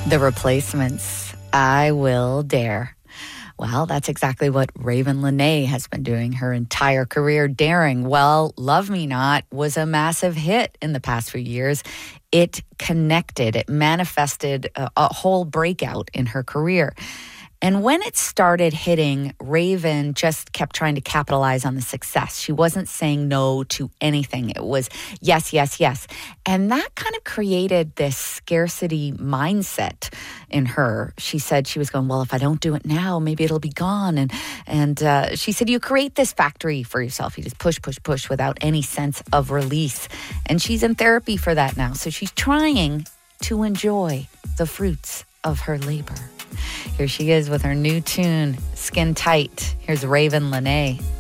The Replacements, I Will Dare. Well, that's exactly what Raven Lenae has been doing her entire career, daring. Well, Love Me Not was a massive hit in the past few years. It connected, it manifested a whole breakout in her career. And when it started hitting, Raven just kept trying to capitalize on the success. She wasn't saying no to anything. It was yes, yes, yes. And that kind of created this scarcity mindset in her. She said she was going, well, if I don't do it now, maybe it'll be gone. And she said, you create this factory for yourself. You just push, push, push without any sense of release. And she's in therapy for that now. So she's trying to enjoy the fruits of her labor. Here she is with her new tune, Skin Tight. Here's Raven Lenae.